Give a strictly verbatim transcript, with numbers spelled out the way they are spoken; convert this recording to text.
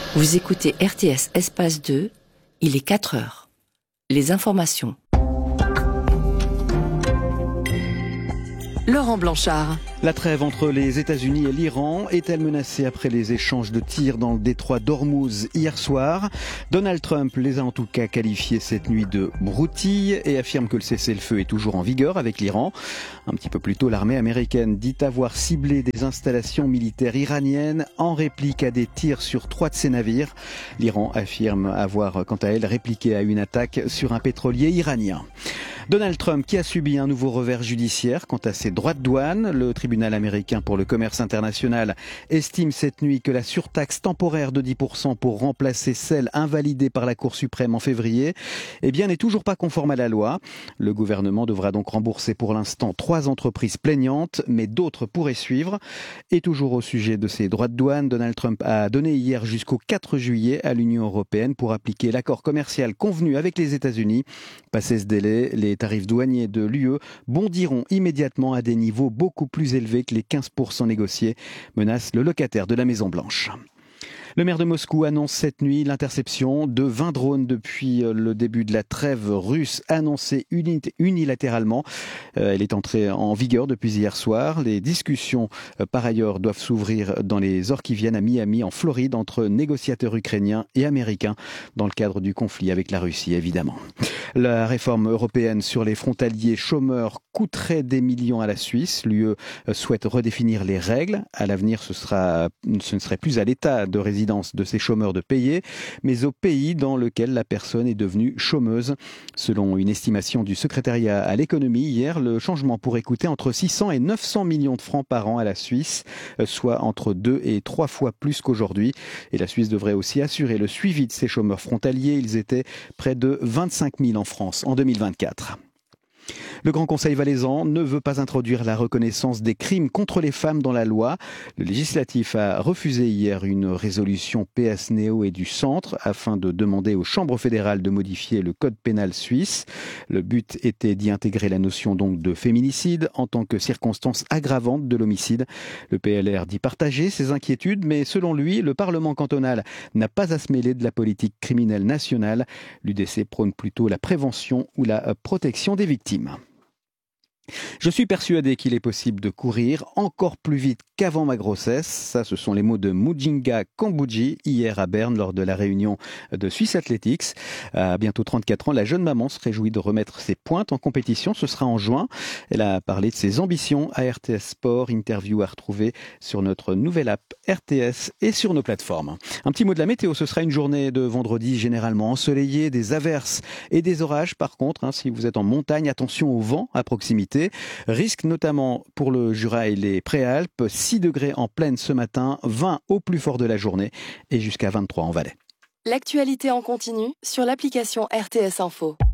Vous écoutez R T S Espace deux, il est quatre heures. Les informations. Laurent Blanchard. La trêve entre les États-Unis et l'Iran est-elle menacée après les échanges de tirs dans le détroit d'Ormuz hier soir ? Donald Trump les a en tout cas qualifiés cette nuit de broutilles et affirme que le cessez-le-feu est toujours en vigueur avec l'Iran. Un petit peu plus tôt, l'armée américaine dit avoir ciblé des installations militaires iraniennes en réplique à des tirs sur trois de ses navires. L'Iran affirme avoir, quant à elle, répliqué à une attaque sur un pétrolier iranien. Donald Trump qui a subi un nouveau revers judiciaire quant à ses droits de douane. Le tribunal américain pour le commerce international estime cette nuit que la surtaxe temporaire de dix pour cent pour remplacer celle invalidée par la Cour suprême en février, eh bien, n'est toujours pas conforme à la loi. Le gouvernement devra donc rembourser pour l'instant trois entreprises plaignantes, mais d'autres pourraient suivre. Et toujours au sujet de ses droits de douane, Donald Trump a donné hier jusqu'au quatre juillet à l'Union européenne pour appliquer l'accord commercial convenu avec les États-Unis. Passé ce délai, les tarifs douaniers de l'U E bondiront immédiatement à des niveaux beaucoup plus élevés que les quinze pour cent négociés, menace le locataire de la Maison-Blanche. Le maire de Moscou annonce cette nuit l'interception de vingt drones depuis le début de la trêve russe annoncée unilatéralement. Elle est entrée en vigueur depuis hier soir. Les discussions, par ailleurs, doivent s'ouvrir dans les heures qui viennent à Miami, en Floride, entre négociateurs ukrainiens et américains, dans le cadre du conflit avec la Russie, évidemment. La réforme européenne sur les frontaliers chômeurs coûterait des millions à la Suisse. L'U E souhaite redéfinir les règles. À l'avenir, ce sera, ce ne serait plus à l'État de résidence de ces chômeurs de payer, mais au pays dans lequel la personne est devenue chômeuse. Selon une estimation du secrétariat à l'économie hier, le changement pourrait coûter entre six cents et neuf cents millions de francs par an à la Suisse, soit entre deux et trois fois plus qu'aujourd'hui. Et la Suisse devrait aussi assurer le suivi de ces chômeurs frontaliers. Ils étaient près de vingt-cinq mille en France en deux mille vingt-quatre. Le Grand Conseil valaisan ne veut pas introduire la reconnaissance des crimes contre les femmes dans la loi. Le législatif a refusé hier une résolution P S Néo et du Centre afin de demander aux chambres fédérales de modifier le code pénal suisse. Le but était d'y intégrer la notion donc de féminicide en tant que circonstance aggravante de l'homicide. Le P L R dit partager ses inquiétudes, mais selon lui, le Parlement cantonal n'a pas à se mêler de la politique criminelle nationale. L'U D C prône plutôt la prévention ou la protection des victimes. Je suis persuadé qu'il est possible de courir encore plus vite qu'avant ma grossesse. Ça, ce sont les mots de Mujinga Kambudji hier à Berne lors de la réunion de Swiss Athletics. À bientôt trente-quatre ans, la jeune maman se réjouit de remettre ses pointes en compétition. Ce sera en juin. Elle a parlé de ses ambitions à R T S Sport. Interview à retrouver sur notre nouvelle app R T S et sur nos plateformes. Un petit mot de la météo. Ce sera une journée de vendredi généralement ensoleillée, des averses et des orages. Par contre, hein, si vous êtes en montagne, attention au vent à proximité. Risque notamment pour le Jura et les Préalpes, six degrés en plaine ce matin, vingt au plus fort de la journée et jusqu'à vingt-trois en Valais. L'actualité en continu sur l'application R T S Info.